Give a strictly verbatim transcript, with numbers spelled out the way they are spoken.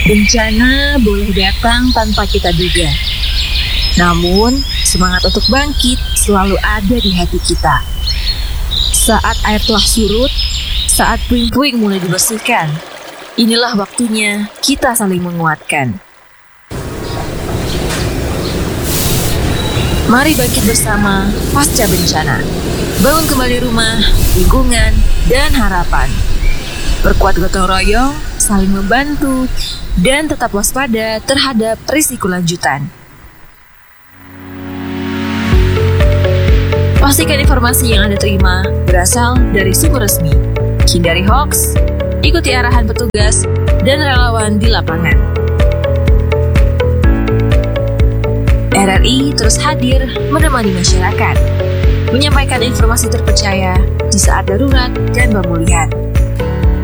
Bencana boleh datang tanpa kita duga. Namun, semangat untuk bangkit selalu ada di hati kita. Saat air telah surut, saat puing-puing mulai dibersihkan, inilah waktunya kita saling menguatkan. Mari bangkit bersama pasca bencana. Bangun kembali rumah, lingkungan, dan harapan. Perkuat gotong royong, saling membantu, dan tetap waspada terhadap risiko lanjutan. Pastikan informasi yang Anda terima berasal dari sumber resmi. Hindari hoaks, ikuti arahan petugas, dan relawan di lapangan. R R I terus hadir menemani masyarakat, menyampaikan informasi terpercaya di saat darurat dan pemulihan.